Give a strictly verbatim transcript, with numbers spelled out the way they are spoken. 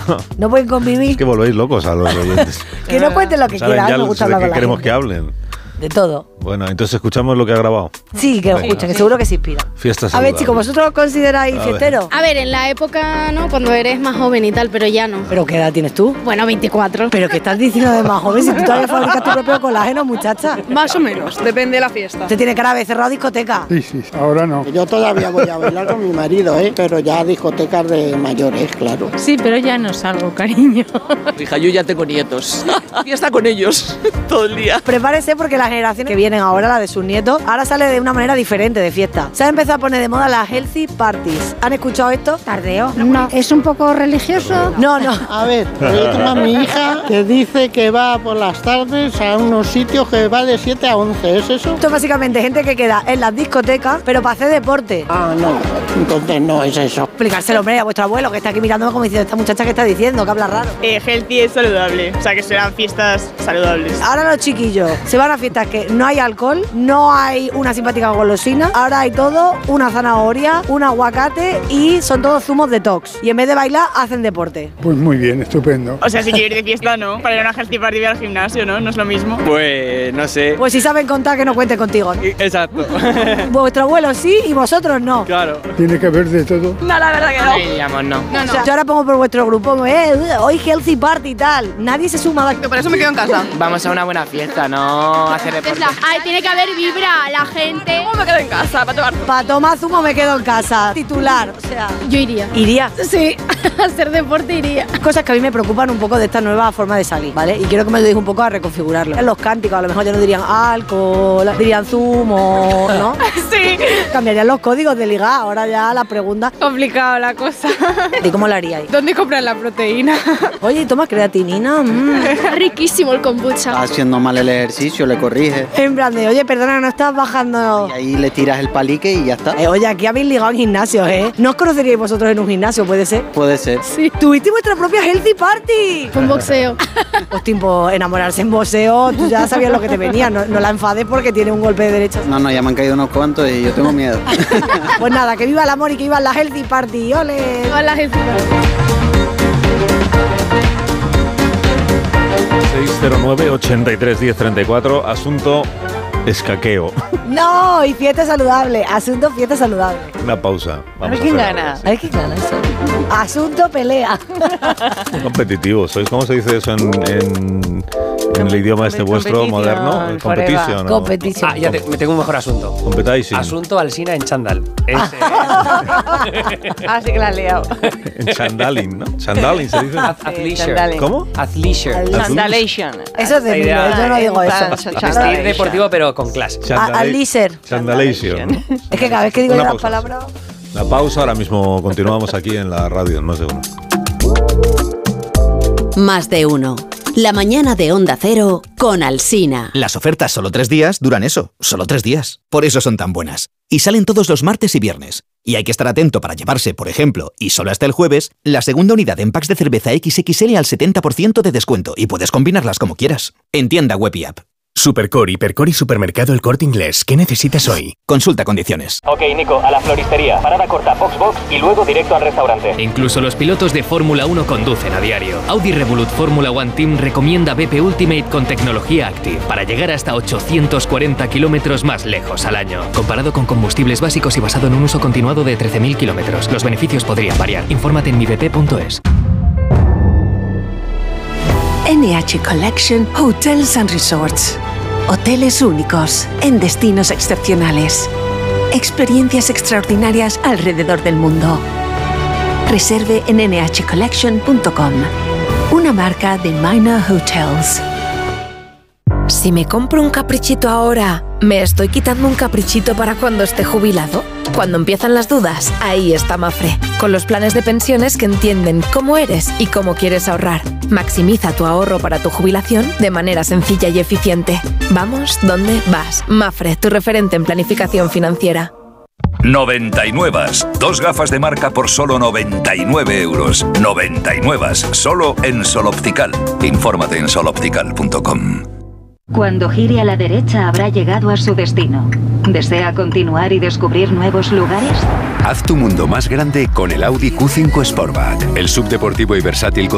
No pueden convivir. Es que volvéis locos a los oyentes. Que no cuenten lo que Saben quieran. ya Me gusta de hablar qué con la queremos gente. que hablen. De todo. Bueno, entonces escuchamos lo que ha grabado. Sí, que lo escuchen, que seguro que se inspira. Fiesta A saludable. ver, chicos, ¿vosotros os consideráis A fiesteros? A ver, en la época, ¿no? Cuando eres más joven y tal, pero ya no. ¿Pero qué edad tienes tú? Bueno, veinticuatro. ¿Pero qué estás diciendo de más joven? Si tú todavía fabricas tu propio colágeno, muchacha. Más o menos, depende de la fiesta. Usted tiene cara de cerrado discoteca. Sí, sí, ahora no. Yo todavía voy a bailar con mi marido, ¿eh? Pero ya discotecas de mayores, claro. Sí, pero ya no salgo, cariño. Hija, yo ya tengo nietos. Fiesta con ellos todo el día. Prepárese porque las generaciones que vienen ahora, la de sus nietos, ahora sale de una manera diferente de fiesta. Se ha empezado a poner de moda las healthy parties. ¿Han escuchado esto? Tardeo. No, ¿es un poco religioso? No, no. A ver, yo tengo a mi hija que dice que va por las tardes a unos sitios que va de siete a once, ¿es eso? Esto es básicamente gente que queda en las discotecas, pero para hacer deporte. Ah, no, entonces no es eso. Explicárselo, hombre, a vuestro abuelo que está aquí mirándome como diciendo, esta muchacha que está diciendo, que habla raro. Eh, healthy es saludable, o sea que serán fiestas saludables. Ahora los chiquillos se van a fiestas que no hay alcohol, no hay una simpática golosina, ahora hay todo, una zanahoria, un aguacate y son todos zumos detox. Y en vez de bailar, hacen deporte. Pues muy bien, estupendo. O sea, si quieres ir de fiesta, no. Para ir a una healthy party al gimnasio, ¿no? No es lo mismo. Pues no sé. Pues si saben contar, que no cuenten contigo, ¿no? Exacto. Vuestro abuelo sí y vosotros no. Claro. Tiene que haber de todo. No, la verdad que no. Diríamos no. No, O no. sea, yo ahora pongo por vuestro grupo, eh, hoy healthy party y tal. Nadie se suma. Por eso me quedo en casa. Vamos a una buena fiesta, no hacer deporte. Ay, tiene que haber vibra, la gente. ¿Cómo me quedo en casa para tomar? Para tomar zumo me quedo en casa. Titular, o sea, Yo iría. iría. Sí, a hacer deporte iría. Cosas que a mí me preocupan un poco de esta nueva forma de salir, ¿vale? Y quiero que me lo digas un poco a reconfigurarlo. En los cánticos a lo mejor ya no dirían alcohol, dirían zumo, ¿no? Sí. Cambiarían los códigos de ligar. Ahora ya la pregunta, Complicado la cosa. ¿y cómo lo haríais? ¿Dónde compras la proteína? Oye, toma creatinina. Mm. Riquísimo el kombucha. Haciendo mal el ejercicio, le corriges. En plan de, oye, perdona, no estás bajando. Y ahí le tiras el palique y ya está. Eh, oye, aquí habéis ligado en gimnasios, ¿eh? ¿No os conoceríais vosotros en un gimnasio, puede ser? Puede ser. Sí. ¿Tuviste vuestra propia healthy party? Con boxeo. Pues tiempo, enamorarse en boxeo, tú ya sabías lo que te venía. No, no la enfades porque tiene un golpe de derecha. No, no, ya me han caído unos cuantos y yo tengo miedo. Pues nada, que viva el amor y que viva la healthy party. ¡Ole! Hola, Jesús. seis cero nueve, ochenta y tres, diez, treinta y cuatro. Asunto escaqueo. No, y fiesta saludable. Asunto fiesta saludable. Una pausa. A Vamos ver quién hacer gana. A ver quién gana eso. Asunto pelea. algo. Competitivo. ¿Sois cómo se dice eso en, en, en el idioma este vuestro Competition, moderno? forever. Competition. ¿no? Competición. Ah, ya te, me tengo un mejor asunto. Competition. Asunto Alsina en chándal. Es, eh, Ah, sí que la has liado. En chandaling, ¿no? Chandaling se dice. ath- athleisure. chandaling. ¿Cómo? Athleisure. Chandalation. Eso es de mí, idea- yo no digo eso. Vestir deportivo pero con clase. A- al leisure. Chandalation. ¿no? Es que cada vez que digo Una las pausa. palabras. La pausa, ahora mismo continuamos aquí en la radio en Más de Uno. Más de uno. La mañana de Onda Cero con Alsina. Las ofertas solo tres días duran eso, solo tres días. Por eso son tan buenas. Y salen todos los martes y viernes. Y hay que estar atento para llevarse, por ejemplo, y solo hasta el jueves, la segunda unidad en packs de cerveza equis equis ele al setenta por ciento de descuento y puedes combinarlas como quieras. En tienda web y app. Supercore, Hipercore y Supermercado El Corte Inglés. ¿Qué necesitas hoy? Consulta condiciones. Ok, Nico, a la floristería. Parada corta, box box y luego directo al restaurante. Incluso los pilotos de Fórmula uno conducen a diario. Audi Revolut Fórmula One Team recomienda B P Ultimate con tecnología Active para llegar hasta ochocientos cuarenta kilómetros más lejos al año. Comparado con combustibles básicos y basado en un uso continuado de trece mil kilómetros, los beneficios podrían variar. Infórmate en mi b p punto es. N H Collection Hotels and Resorts. Hoteles únicos en destinos excepcionales. Experiencias extraordinarias alrededor del mundo. Reserve en ene hache collection punto com. Una marca de Minor Hotels. Si me compro un caprichito ahora, ¿me estoy quitando un caprichito para cuando esté jubilado? Cuando empiezan las dudas, ahí está Mafre, con los planes de pensiones que entienden cómo eres y cómo quieres ahorrar. Maximiza tu ahorro para tu jubilación de manera sencilla y eficiente. Vamos, ¿dónde vas? Mafre, tu referente en planificación financiera. noventa y nueve. Dos gafas de marca por solo noventa y nueve euros. noventa y nueve. Solo en Sol Optical. Infórmate en sol optical punto com. Cuando gire a la derecha habrá llegado a su destino. ¿Desea continuar y descubrir nuevos lugares? Haz tu mundo más grande con el Audi Q cinco Sportback, el subdeportivo y versátil con